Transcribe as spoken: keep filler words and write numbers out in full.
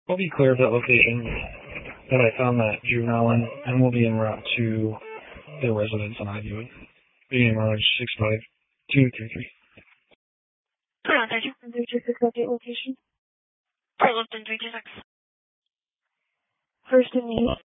We'll be clear of that location that I found that juvenile in, and we'll be en route to their residence on Ivywood. Being Mirage six five two three three. Clear on thirty. three two six update location. Clear Lipton three two six. First and name.